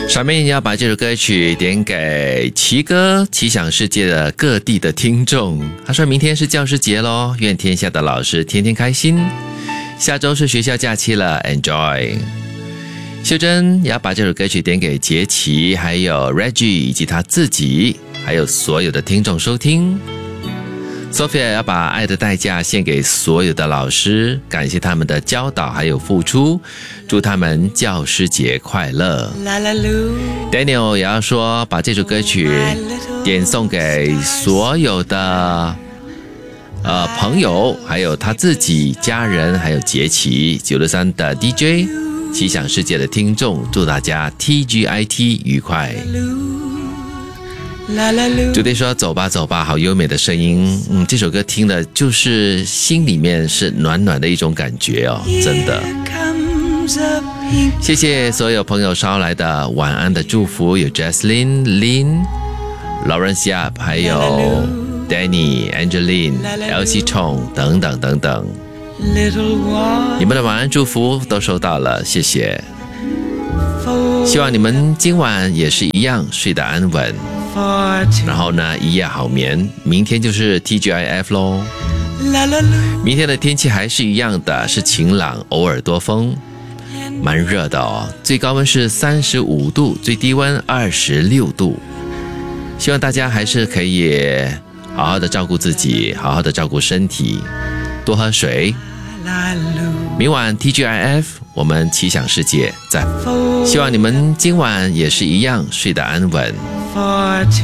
上面要把这首歌曲点给奇哥奇想世界的各地的听众。他说明天是教师节咯，愿天下的老师天天开心。下周是学校假期了 ，Enjoy。秀珍也要把这首歌曲点给杰奇，还有 Reggie 以及他自己，还有所有的听众收听。Sophia 要把爱的代价献给所有的老师，感谢他们的教导还有付出，祝他们教师节快乐。Daniel 也要说把这首歌曲点送给所有的朋友，还有他自己家人，还有杰奇963的 DJ 奇想世界的听众，祝大家 TGIT 愉快。朱迪说走吧走吧，好优美的声音，这首歌听的就是心里面是暖暖的一种感觉哦，真的。谢谢所有朋友捎来的晚安的祝福，有 Jesslyn、Lin、Lawrence Yap， 还有 Danny、Angeline、Elsie Chong 等等等等，你们的晚安祝福都收到了，谢谢。希望你们今晚也是一样睡得安稳，然后呢一夜好眠，明天就是 TGIF 咯。明天的天气还是一样的，是晴朗，偶尔多风，蛮热的哦，最高温是35度，最低温26度。希望大家还是可以好好的照顾自己，好好的照顾身体，多喝水。明晚 TGIF 我们奇想世界在，希望你们今晚也是一样睡得安稳。